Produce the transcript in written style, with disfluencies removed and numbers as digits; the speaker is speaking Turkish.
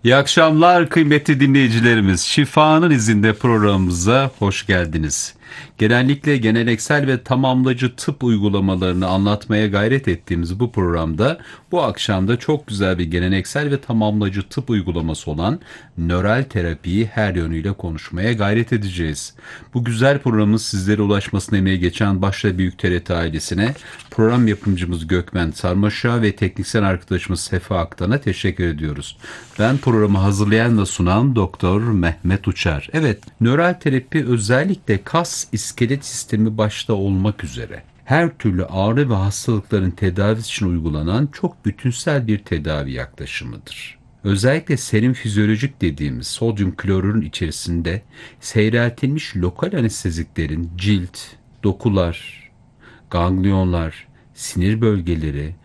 İyi akşamlar kıymetli dinleyicilerimiz. Şifanın izinde programımıza hoş geldiniz. Genellikle geleneksel ve tamamlayıcı tıp uygulamalarını anlatmaya gayret ettiğimiz bu programda bu akşam da çok güzel bir geleneksel ve tamamlayıcı tıp uygulaması olan nöral terapiyi her yönüyle konuşmaya gayret edeceğiz. Bu güzel programın sizlere ulaşmasına emeği geçen başta Büyük TRT ailesine, program yapımcımız Gökmen Sarmaşa ve teknisyen arkadaşımız Sefa Aktan'a teşekkür ediyoruz. Ben programı hazırlayan ve sunan Doktor Mehmet Uçar. Evet, nöral terapi özellikle kas iskelet sistemi başta olmak üzere her türlü ağrı ve hastalıkların tedavisi için uygulanan çok bütünsel bir tedavi yaklaşımıdır. Özellikle serum fizyolojik dediğimiz sodyum klorürün içerisinde seyreltilmiş lokal anesteziklerin cilt, dokular, ganglionlar, sinir bölgeleri,